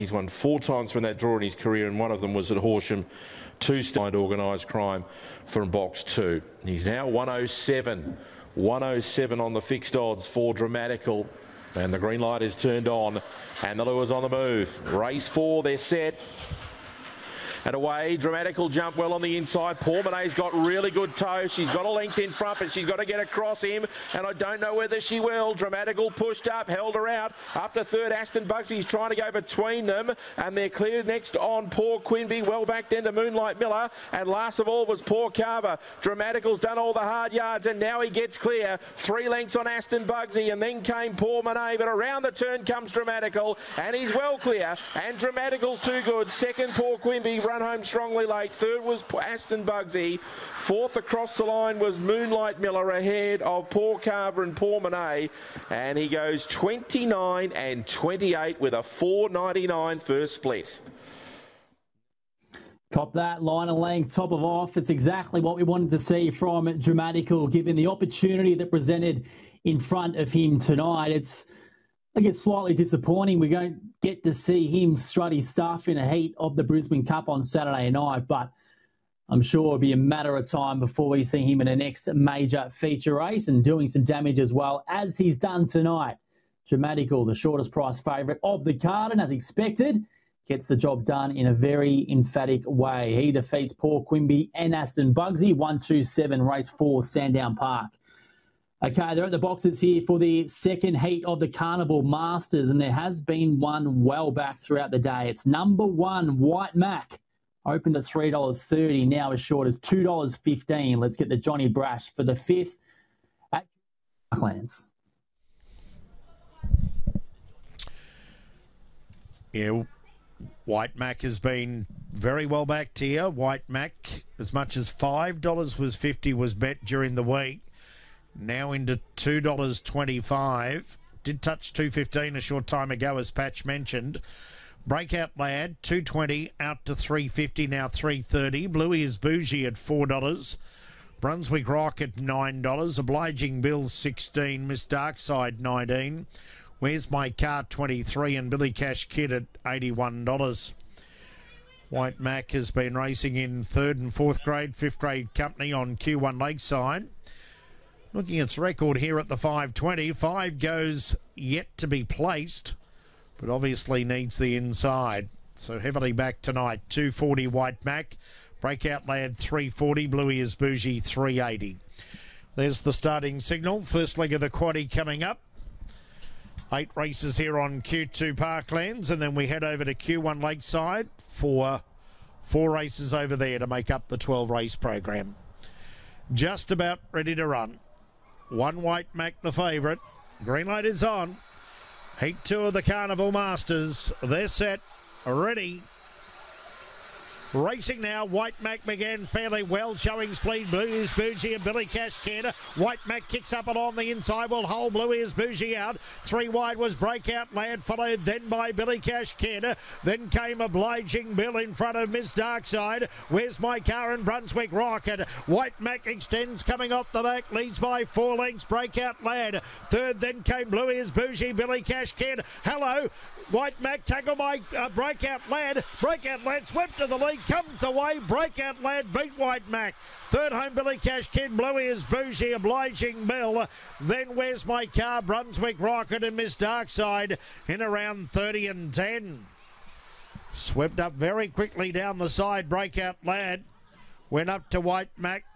He's won 4 times from that draw in his career, and one of them was at Horsham. 2 organised crime from box 2. He's now 107. 107 on the fixed odds for Dramatical. And the green light is turned on, and the lure's on the move. Race 4, they're set. And away, Dramatical jump well on the inside. Pormonet's got really good toe. She's got a length in front, but she's got to get across him, and I don't know whether she will. Dramatical pushed up, held her out. Up to third, Aston Bugsy's trying to go between them, and they're clear next on Poor Quimby. Well back then to Moonlight Miller, and last of all was Poor Carver. Dramatical's done all the hard yards, and now he gets clear. 3 lengths on Aston Bugsy, and then came Pormonet, but around the turn comes Dramatical, and he's well clear, and Dramatical's too good. Second, Poor Quimby, run home strongly late. Third was Aston Bugsy. Fourth across the line was Moonlight Miller ahead of Poor Carver and Pormonet, and he goes 29 and 28 with a 4.99 first split. Cop that, line and length, top of off. It's exactly what we wanted to see from Dramatical, given the opportunity that presented in front of him tonight. I guess slightly disappointing we don't get to see him strut his stuff in a heat of the Brisbane Cup on Saturday night, but I'm sure it'll be a matter of time before we see him in the next major feature race and doing some damage as well, as he's done tonight. Dramatical, the shortest price favourite of the card, and as expected, gets the job done in a very emphatic way. He defeats Poor Quimby and Aston Bugsy, 1-2-7, race 4, Sandown Park. Okay, they're at the boxes here for the second heat of the Carnival Masters, and there has been one well back throughout the day. It's number 1, White Mac, opened at $3.30, now as short as $2.15. Let's get the Johnny Brash for the 5th at Parklands. Yeah, White Mac has been very well backed here. White Mac, as much as $5.50 was bet during the week. Now into $2.25. Did touch $2.15 a short time ago, as Patch mentioned. Breakout Lad, $2.20 out to $3.50, now $3.30. Bluey is Bougie at $4. Brunswick Rock at $9. Obliging Bill $16. Miss Darkside $19. Where's My Car $23, and Billy Cash Kid at $81. White Mac has been racing in 3rd and 4th grade, 5th grade company on Q1 Lakeside. Looking at its record here at the 5.20, 5 goes yet to be placed, but obviously needs the inside. So heavily back tonight, 2.40 White Mac, Breakout Lad 3.40, Bluey is Bougie 3.80. There's the starting signal. First leg of the quaddie coming up. 8 races here on Q2 Parklands, and then we head over to Q1 Lakeside for 4 races over there to make up the 12 race program. Just about ready to run. 1 White Mac the favourite. Green light is on. Heat 2 of the Carnival Masters. They're set, ready. Racing now, White Mac began fairly well, showing speed. Blue is Bougie and Billy Cash Kid. White Mac kicks up along the inside, will hold Blue is Bougie out. 3 wide was Breakout Lad, followed then by Billy Cash Kid. Then came Obliging Bill in front of Miss Darkside. Where's My Car and Brunswick Rocket? White Mac extends, coming off the back, leads by 4 lengths, Breakout Lad. Third then came Blue is Bougie, Billy Cash Kid. Hello, White Mac tackled by Breakout Lad. Breakout Lad swept to the lead, comes away. Breakout Lad beat White Mac. Third home, Billy Cash Kid. Bluey is Bougie, Obliging Bill. Then Where's My Car, Brunswick Rocket and Miss Darkside in around 30 and 10. Swept up very quickly down the side, Breakout Lad. Went up to White Mac.